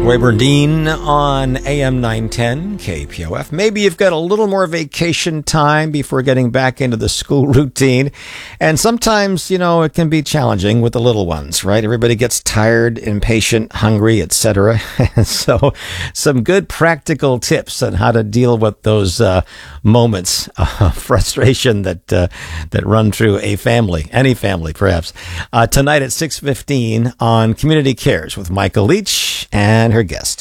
Rayburn Dean on AM 910 KPOF. Maybe you've got a little more vacation time before getting back into the school routine. And sometimes, it can be challenging with the little ones, right? Everybody gets tired, impatient, hungry, etc. So some good practical tips on how to deal with those moments of frustration that run through a family, any family perhaps. Tonight at 6:15 on Community Cares with Michael Leach and her guest.